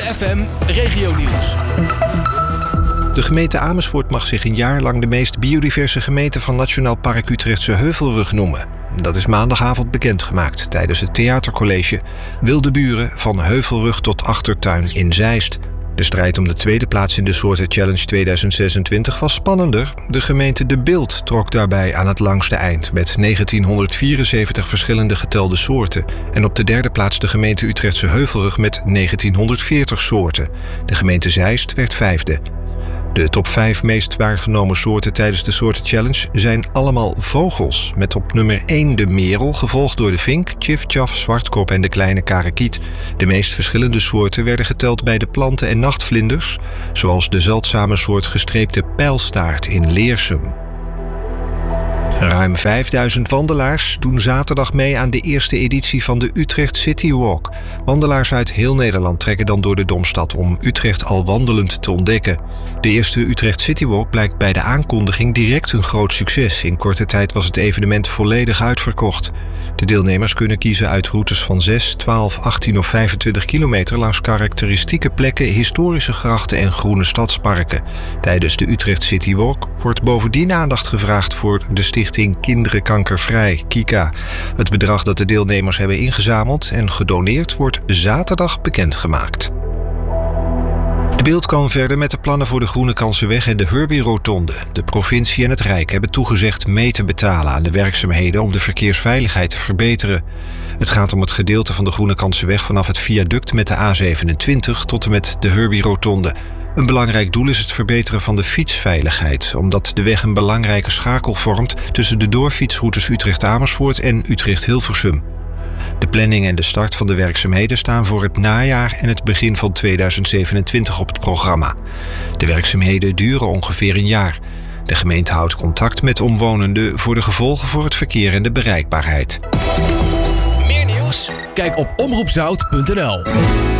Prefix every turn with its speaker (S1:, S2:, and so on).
S1: FM Regionieuws.
S2: De gemeente Amersfoort mag zich een jaar lang de meest biodiverse gemeente van Nationaal Park Utrechtse Heuvelrug noemen. Dat is maandagavond bekendgemaakt tijdens het theatercollege Wilde Buren van Heuvelrug tot Achtertuin in Zeist. De strijd om de tweede plaats in de Soorten Challenge 2026 was spannender. De gemeente De Bilt trok daarbij aan het langste eind met 1974 verschillende getelde soorten. En op de derde plaats de gemeente Utrechtse Heuvelrug met 1940 soorten. De gemeente Zeist werd vijfde. De top 5 meest waargenomen soorten tijdens de Soorten Challenge zijn allemaal vogels. Met op nummer 1 de merel, gevolgd door de vink, tjiftjaf, zwartkop en de kleine karakiet. De meest verschillende soorten werden geteld bij de planten- en nachtvlinders, zoals de zeldzame soort gestreepte pijlstaart in Leersum. Ruim 5000 wandelaars doen zaterdag mee aan de eerste editie van de Utrecht City Walk. Wandelaars uit heel Nederland trekken dan door de Domstad om Utrecht al wandelend te ontdekken. De eerste Utrecht City Walk blijkt bij de aankondiging direct een groot succes. In korte tijd was het evenement volledig uitverkocht. De deelnemers kunnen kiezen uit routes van 6, 12, 18 of 25 kilometer langs karakteristieke plekken, historische grachten en groene stadsparken. Tijdens de Utrecht City Walk wordt bovendien aandacht gevraagd voor de stichting Kinderen Kankervrij, KIKA. Het bedrag dat de deelnemers hebben ingezameld en gedoneerd wordt zaterdag bekendgemaakt. De Bilt kan verder met de plannen voor de Groene Kansenweg en de Herbie-rotonde. De provincie en het Rijk hebben toegezegd mee te betalen aan de werkzaamheden om de verkeersveiligheid te verbeteren. Het gaat om het gedeelte van de Groene Kansenweg vanaf het viaduct met de A27 tot en met de Herbie-rotonde. Een belangrijk doel is het verbeteren van de fietsveiligheid, omdat de weg een belangrijke schakel vormt tussen de doorfietsroutes Utrecht-Amersfoort en Utrecht-Hilversum. De planning en de start van de werkzaamheden staan voor het najaar en het begin van 2027 op het programma. De werkzaamheden duren ongeveer een jaar. De gemeente houdt contact met omwonenden voor de gevolgen voor het verkeer en de bereikbaarheid.
S1: Meer nieuws? Kijk op omroepzout.nl.